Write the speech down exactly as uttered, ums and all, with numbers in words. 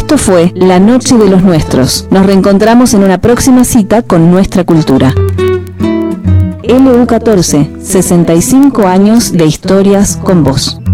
Esto fue La Noche de los Nuestros. Nos reencontramos en una próxima cita con nuestra cultura. L U catorce, sesenta y cinco años de historias con vos.